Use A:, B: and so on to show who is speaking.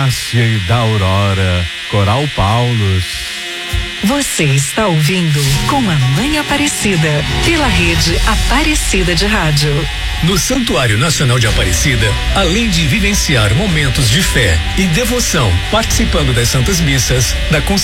A: Cássia e da Aurora, Coral Paulos.
B: Você está ouvindo Com a Mãe Aparecida, pela rede Aparecida de Rádio.
C: No Santuário Nacional de Aparecida, além de vivenciar momentos de fé e devoção, participando das Santas Missas, da